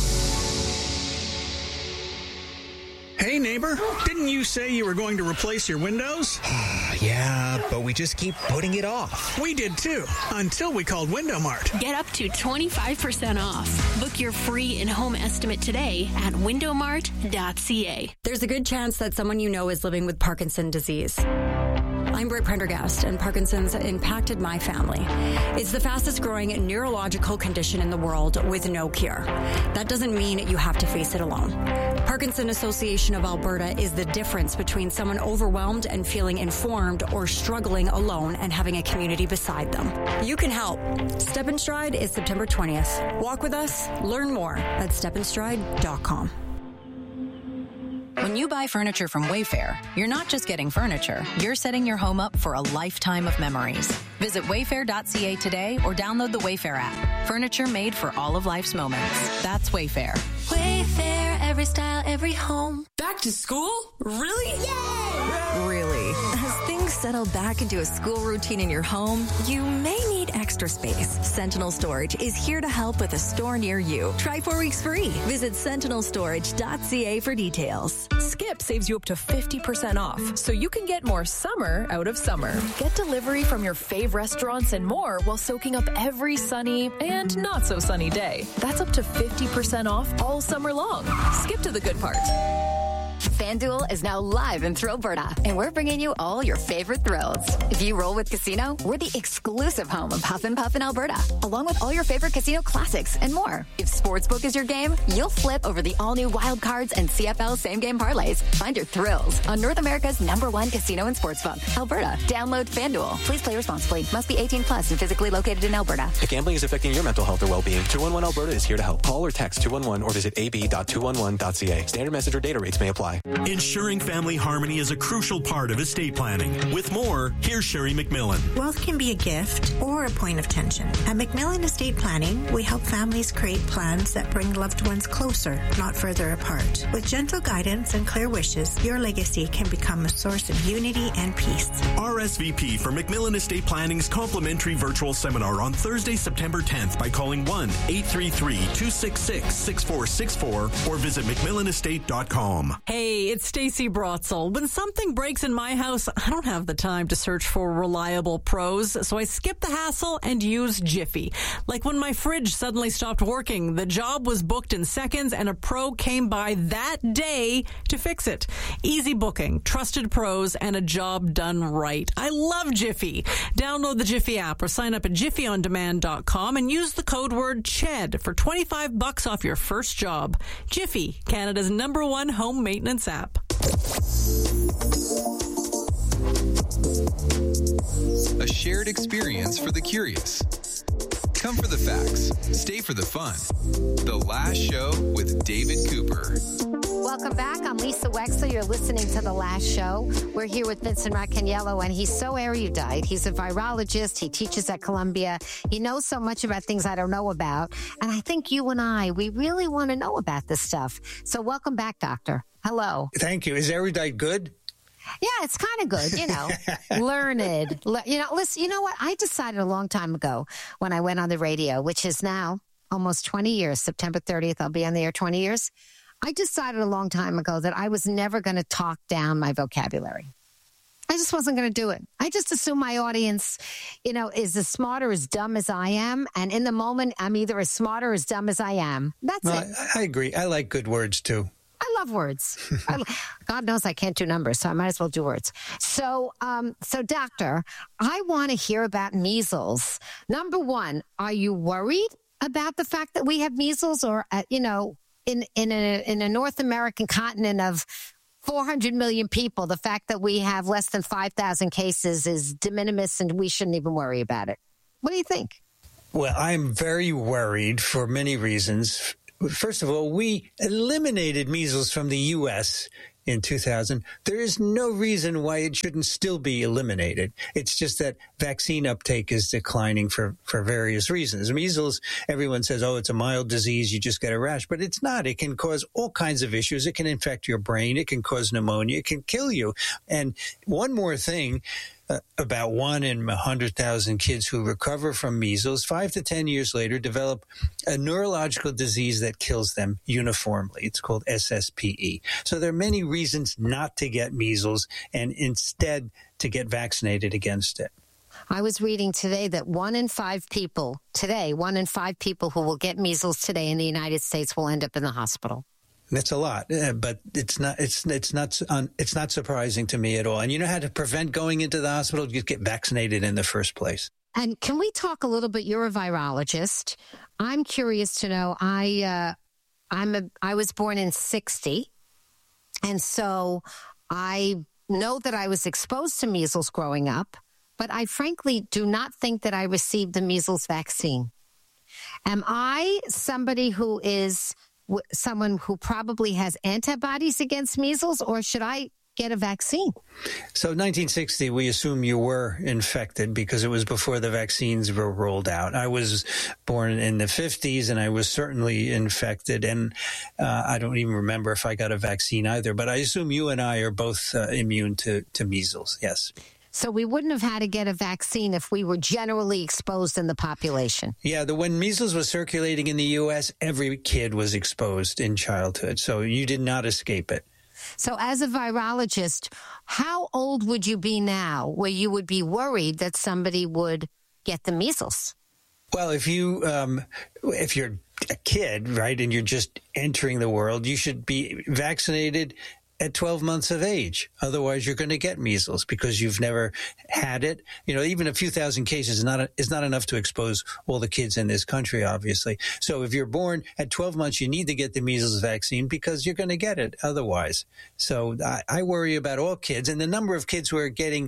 Hey, neighbor, didn't you say you were going to replace your windows? Yeah, but we just keep putting it off. We did too, until we called Window Mart. Get up to twenty-five percent off. Book your free in-home estimate today at window mart dot c a. There's a good chance that someone you know is living with Parkinson's disease. I'm Britt Prendergast, and Parkinson's impacted my family. It's the fastest growing neurological condition in the world with no cure. That doesn't mean you have to face it alone. Parkinson Association of Alberta is the difference between someone overwhelmed and feeling informed or struggling alone and having a community beside them. You can help. Step in Stride is September twentieth. Walk with us. Learn more at step in stride dot com. When you buy furniture from Wayfair, you're not just getting furniture, you're setting your home up for a lifetime of memories. Visit wayfair dot c a today or download the Wayfair app. Furniture made for all of life's moments. That's Wayfair. Wayfair, every style, every home. Back to school? Really? Yay! Really? As things settle back into a school routine in your home, you may need extra space. Sentinel Storage is here to help with a store near you. Try four weeks free. Visit sentinel storage dot c a for details. Skip saves you up to fifty percent off, so you can get more summer out of summer. Get delivery from your fave restaurants and more while soaking up every sunny and not so sunny day. That's up to fifty percent off all summer long. Skip to the good part. FanDuel is now live in Thrillberta, and we're bringing you all your favorite thrills. If you roll with Casino, we're the exclusive home of Huff and Puff in Alberta, along with all your favorite casino classics and more. If Sportsbook is your game, you'll flip over the all-new Wild Cards and C F L same-game parlays. Find your thrills on North America's number one casino and sportsbook, Alberta. Download FanDuel. Please play responsibly. Must be eighteen plus and physically located in Alberta. If gambling is affecting your mental health or well-being, two one one Alberta is here to help. Call or text two one one or visit a b dot two one one dot c a. Standard message or data rates may apply. Ensuring family harmony is a crucial part of estate planning. With more, here's Sherry McMillan. Wealth can be a gift or a point of tension. At McMillan Estate Planning, we help families create plans that bring loved ones closer, not further apart. With gentle guidance and clear wishes, your legacy can become a source of unity and peace. R S V P for McMillan Estate Planning's complimentary virtual seminar on Thursday, September tenth by calling one eight three three, two six six, six four six four or visit mcmillan estate dot com. Hey, it's Stacey Brotzel. When something breaks in my house, I don't have the time to search for reliable pros, so I skip the hassle and use Jiffy. Like when my fridge suddenly stopped working, the job was booked in seconds and a pro came by that day to fix it. Easy booking, trusted pros, and a job done right. I love Jiffy. Download the Jiffy app or sign up at jiffy on demand dot com and use the code word C H E D for twenty-five bucks off your first job. Jiffy, Canada's number one home maintenance app. A shared experience for the curious. Come for the facts, stay for the fun. The Last Show with David Cooper. Welcome back. I'm Lisa Wexler. You're listening to The Last Show. We're here with Vincent Racaniello, and he's so erudite. He's a virologist. He teaches at Columbia. He knows so much about things I don't know about. And I think you and I, we really want to know about this stuff. So welcome back, Doctor. Hello. Thank you. Is erudite good? Yeah, it's kind of good, you know, learned. Le- you know, listen, you know what? I decided a long time ago when I went on the radio, which is now almost twenty years, September thirtieth, I'll be on the air twenty years. I decided a long time ago that I was never going to talk down my vocabulary. I just wasn't going to do it. I just assume my audience, you know, is as smart or as dumb as I am. And in the moment, I'm either as smart or as dumb as I am. That's no, it. I, I agree. I like good words, too. I love words. I, God knows I can't do numbers, so I might as well do words. So, um, so doctor, I want to hear about measles. Number one, are you worried about the fact that we have measles, or uh, you know, in in a in a North American continent of four hundred million people, the fact that we have less than five thousand cases is de minimis, and we shouldn't even worry about it? What do you think? Well, I'm very worried for many reasons. First of all, we eliminated measles from the U S in two thousand. There is no reason why it shouldn't still be eliminated. It's just that vaccine uptake is declining for, for various reasons. Measles, everyone says, oh, it's a mild disease, you just get a rash. But it's not. It can cause all kinds of issues. It can infect your brain. It can cause pneumonia. It can kill you. And one more thing. Uh, about one in one hundred thousand kids who recover from measles, five to ten years later, develop a neurological disease that kills them uniformly. It's called S S P E. So there are many reasons not to get measles and instead to get vaccinated against it. I was reading today that one in five people today, one in five people who will get measles today in the United States will end up in the hospital. That's a lot, uh, but it's not. It's it's not. Um, it's not surprising to me at all. And you know how to prevent going into the hospital? You get vaccinated in the first place. And can we talk a little bit? You're a virologist. I'm curious to know. I uh, I'm a. I was born in sixty, and so I know that I was exposed to measles growing up. But I frankly do not think that I received the measles vaccine. Am I somebody who is someone who probably has antibodies against measles, or should I get a vaccine? So nineteen sixty, we assume you were infected because it was before the vaccines were rolled out. I was born in the fifties, and I was certainly infected, and uh, I don't even remember if I got a vaccine either, but I assume you and I are both uh, immune to, to measles, yes. So we wouldn't have had to get a vaccine if we were generally exposed in the population. Yeah, the, when measles was circulating in the U S, every kid was exposed in childhood. So you did not escape it. So as a virologist, how old would you be now where you would be worried that somebody would get the measles? Well, if you um, if you're a kid, right, and you're just entering the world, you should be vaccinated at twelve months of age. Otherwise, you're going to get measles because you've never had it. You know, even a few thousand cases is not a, is not enough to expose all the kids in this country, obviously. So if you're born at twelve months, you need to get the measles vaccine because you're going to get it otherwise. So I, I worry about all kids, and the number of kids who are getting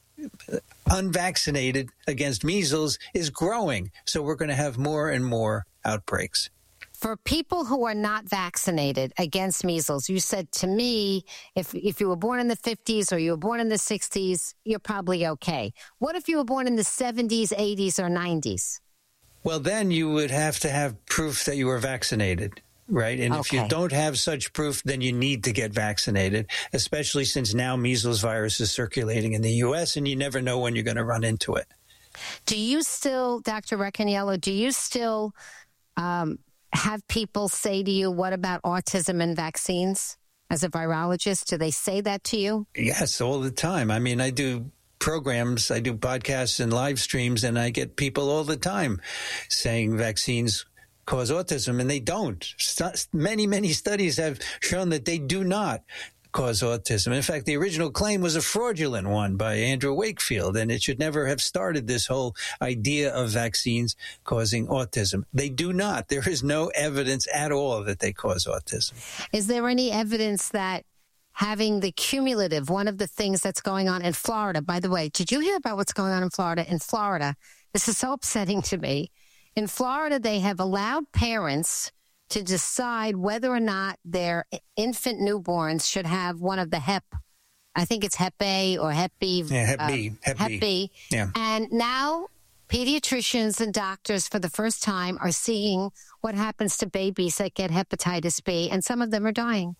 unvaccinated against measles is growing. So we're going to have more and more outbreaks. For people who are not vaccinated against measles, you said to me, if if you were born in the fifties or you were born in the sixties, you're probably okay. What if you were born in the seventies, eighties, or nineties? Well, then you would have to have proof that you were vaccinated, right? And okay. If you don't have such proof, then you need to get vaccinated, especially since now measles virus is circulating in the U S and you never know when you're going to run into it. Do you still, Doctor Racaniello, do you still um, have people say to you, what about autism and vaccines? As a virologist, do they say that to you? Yes, all the time. I mean, I do programs, I do podcasts and live streams, and I get people all the time saying vaccines cause autism, and they don't. St- many, many studies have shown that they do not cause autism. In fact, the original claim was a fraudulent one by Andrew Wakefield, and it should never have started this whole idea of vaccines causing autism. They do not. There is no evidence at all that they cause autism. Is there any evidence that having the cumulative, one of the things that's going on in Florida. By the way, did you hear about what's going on in Florida? In Florida, this is so upsetting to me. In Florida, they have allowed parents to decide whether or not their infant newborns should have one of the Hep, I think it's Hep A or Hep B. Yeah, Hep uh, B. Hep, Hep B. B. Yeah. And now pediatricians and doctors for the first time are seeing what happens to babies that get hepatitis B, and some of them are dying.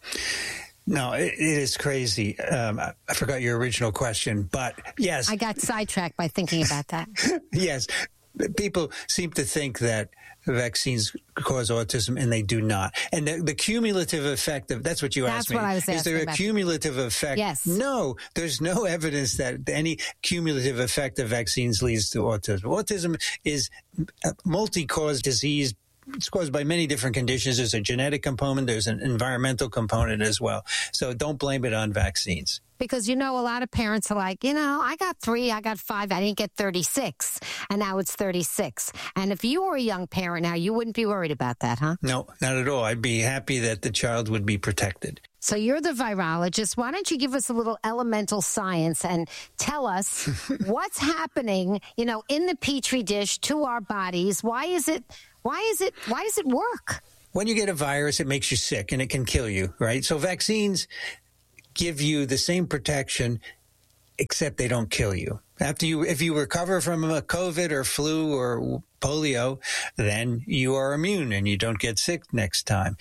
No, it, it is crazy. Um, I, I forgot your original question, but yes. I got sidetracked by thinking about that. Yes. People seem to think that vaccines cause autism, and they do not. And the, the cumulative effect of, that's what you that's asked me. What I was is there a about. cumulative effect? Yes. No, there's no evidence that any cumulative effect of vaccines leads to autism. Autism is a multi-cause disease. It's caused by many different conditions. There's a genetic component. There's an environmental component as well. So don't blame it on vaccines. Because, you know, a lot of parents are like, you know, I got three, I got five, I didn't get thirty-six, and now it's thirty-six. And if you were a young parent now, you wouldn't be worried about that, huh? No, not at all. I'd be happy that the child would be protected. So you're the virologist. Why don't you give us a little elemental science and tell us what's happening, you know, in the Petri dish to our bodies? Why is it, why is it, why does it work? When you get a virus, it makes you sick and it can kill you, right? So vaccines give you the same protection, except they don't kill you. After you, if you recover from a COVID or flu or polio, then you are immune and you don't get sick next time.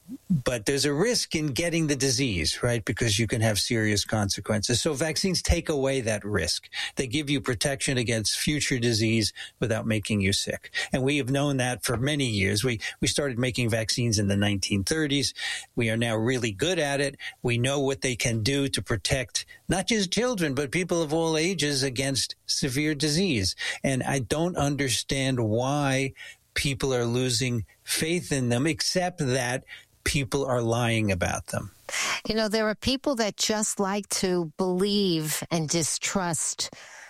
But there's a risk in getting the disease, right? Because you can have serious consequences. So vaccines take away that risk. They give you protection against future disease without making you sick. And we have known that for many years. We, we started making vaccines in the nineteen thirties. We are now really good at it. We know what they can do to protect not just children, but people of all ages against severe disease. And I don't understand why people are losing faith in them, except that people are lying about them. You know, there are people that just like to believe and distrust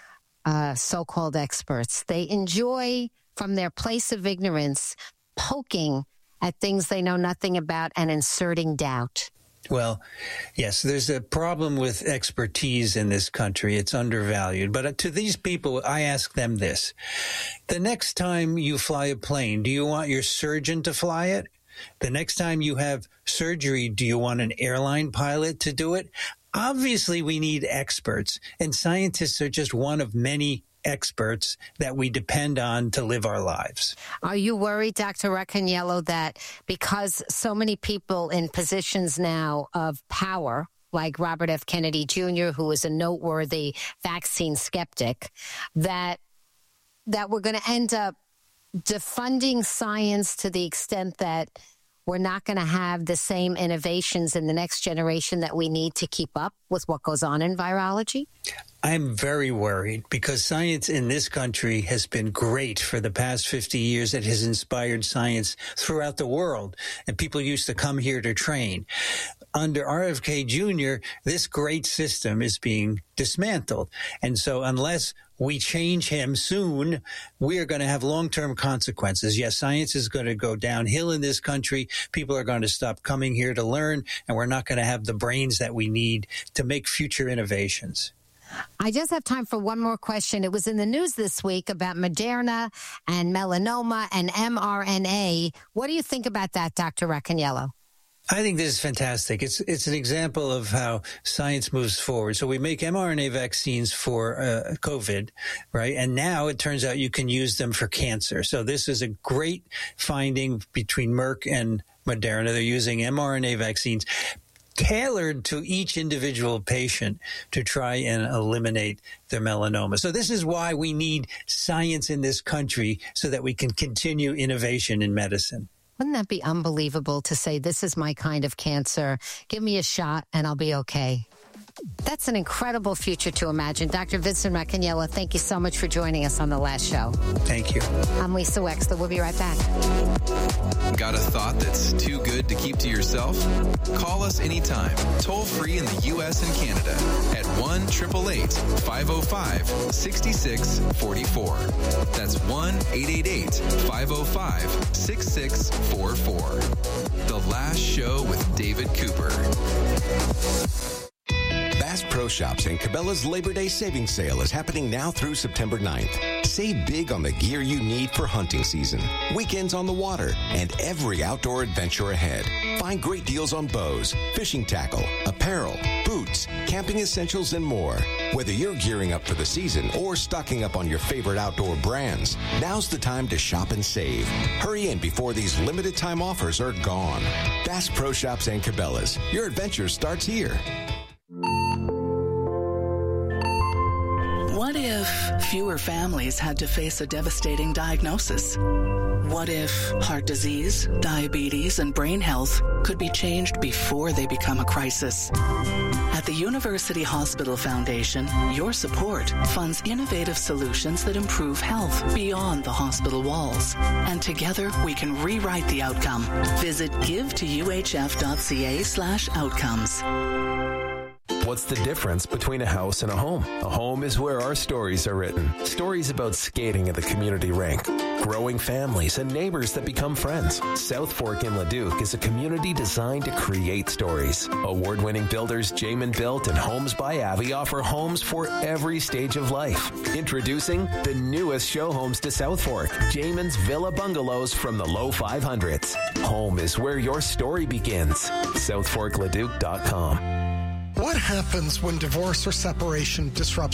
uh, so-called experts. They enjoy, from their place of ignorance, poking at things they know nothing about and inserting doubt. Well, yes, there's a problem with expertise in this country. It's undervalued. But to these people, I ask them this. The next time you fly a plane, do you want your surgeon to fly it? The next time you have surgery, do you want an airline pilot to do it? Obviously, we need experts, and scientists are just one of many experts that we depend on to live our lives. Are you worried, Doctor Racaniello, that because so many people in positions now of power, like Robert F. Kennedy Junior, who is a noteworthy vaccine skeptic, that that we're going to end up defunding science to the extent that we're not going to have the same innovations in the next generation that we need to keep up with what goes on in virology? I'm very worried because science in this country has been great for the past fifty years. It has inspired science throughout the world, and people used to come here to train. Under R F K Junior, this great system is being dismantled. And so unless we change him soon, we are going to have long-term consequences. Yes, science is going to go downhill in this country. People are going to stop coming here to learn, and we're not going to have the brains that we need to make future innovations. I just have time for one more question. It was in the news this week about Moderna and melanoma and mRNA. What do you think about that, Doctor Racaniello? I think this is fantastic. It's it's an example of how science moves forward. So we make mRNA vaccines for uh, COVID, right? And now it turns out you can use them for cancer. So this is a great finding between Merck and Moderna. They're using mRNA vaccines tailored to each individual patient to try and eliminate their melanoma. So this is why we need science in this country so that we can continue innovation in medicine. Wouldn't that be unbelievable to say, this is my kind of cancer, give me a shot and I'll be okay? That's an incredible future to imagine. Doctor Vincent Racaniello, thank you so much for joining us on The Last Show. Thank you. I'm Lisa Wexler. We'll be right back. Got a thought that's too good to keep to yourself? Call us anytime, toll free in the U S and Canada at one eight eight eight, five oh five, six six four four. That's one eight eight eight, five oh five, six six four four. The Last Show with David Cooper. Bass Pro Shops and Cabela's Labor Day Savings Sale is happening now through September ninth. Save big on the gear you need for hunting season, weekends on the water, and every outdoor adventure ahead. Find great deals on bows, fishing tackle, apparel, boots, camping essentials, and more. Whether you're gearing up for the season or stocking up on your favorite outdoor brands, now's the time to shop and save. Hurry in before these limited time offers are gone. Bass Pro Shops and Cabela's. Your adventure starts here. What if fewer families had to face a devastating diagnosis? What if heart disease, diabetes, and brain health could be changed before they become a crisis? At the University Hospital Foundation, your support funds innovative solutions that improve health beyond the hospital walls. And together, we can rewrite the outcome. Visit give to u h f dot c a slash outcomes. What's the difference between a house and a home? A home is where our stories are written. Stories about skating at the community rink, growing families, and neighbors that become friends. South Fork in Leduc is a community designed to create stories. Award-winning builders Jamin Built and Homes by Avi offer homes for every stage of life. Introducing the newest show homes to South Fork, Jamin's Villa Bungalows from the low five hundreds. Home is where your story begins. south fork leduc dot com. What happens when divorce or separation disrupts